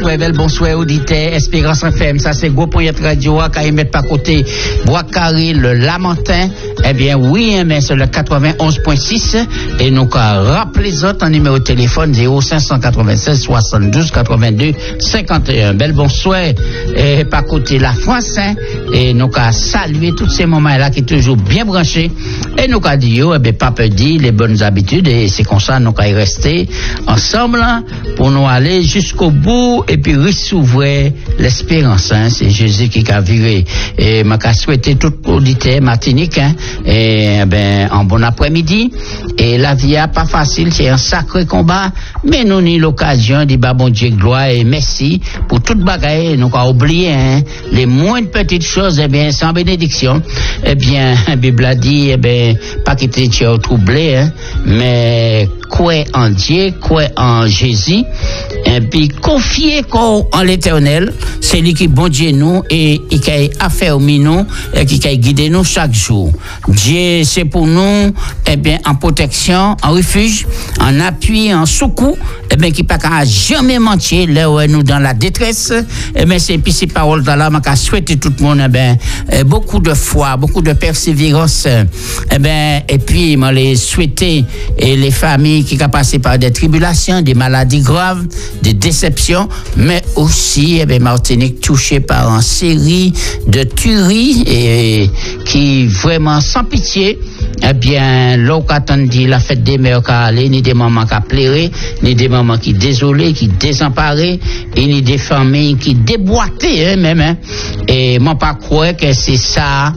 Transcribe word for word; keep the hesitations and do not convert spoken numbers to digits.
bonsoir, bel bonsoir, auditeur, Espérance F M, ça c'est Gros Point Radio, quand ils mettent pas côté Bois Carré, le Lamentin, eh bien, oui, mais c'est le quatre-vingt-onze point six, et nous, rappelez les autres en numéro de téléphone zéro cinq cent quatre-vingt-seize soixante-douze quatre-vingt-deux cinquante et un. Bel bonsoir, et pas côté la France, hein, et nous, saluer tous ces moments-là qui sont toujours bien branchés, et nous, dit, eh bien, pas dit les bonnes habitudes, et c'est comme ça, nous, y rester ensemble, hein, pour nous aller jusqu'au bout et puis ressouvrir l'espérance. Hein. C'est Jésus qui a viré. Et m'a souhaité tout auditeur Martinique, hein, et ben en bon après-midi. Et la vie n'est pas facile, c'est un sacré combat, mais nous avons l'occasion de dire bon Dieu gloire et merci pour toute bagaille. Nous avons oublié hein, les moindres petites choses, eh bien sans bénédiction. Eh bien, la Bible a dit, eh bien pas quitter tu troublé, hein, mais quoi en Dieu, quoi en Jésus, et puis confier en l'Éternel, c'est lui qui bon Dieu nous et qui a affermi nous et qui a guidé nous chaque jour. Dieu c'est pour nous eh bien en protection, en refuge, en appui, en secours, eh bien qui pas jamais mentir là où nous dans la détresse. Eh bien c'est puis ces paroles là m'a souhaiter tout le monde eh bien eh, beaucoup de foi, beaucoup de persévérance. Eh bien et puis m'a les souhaiter et les familles qui ont passé par des tribulations, des maladies graves, des déceptions, mais aussi eh bien, Martinique touchée par une série de tueries et qui vraiment sans pitié. Eh bien, l'eau qu'attendit la fête des mères qu'a allé, ni des mamans qui pleuré, ni des mamans qui désolées, qui désemparées, et ni des familles qui déboîtées, hein, même, hein. Et moi, pas croire que c'est ça,